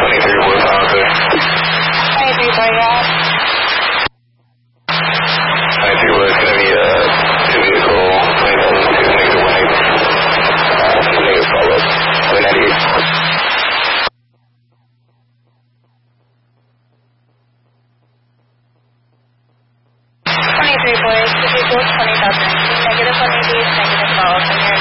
23 was Honda. 23 for that. 23 was going to be two vehicle, 2002 negative 18. Negative follow-up. 98. 23 boys, 2 vehicles, 20,000. Negative 188, negative 12, and you're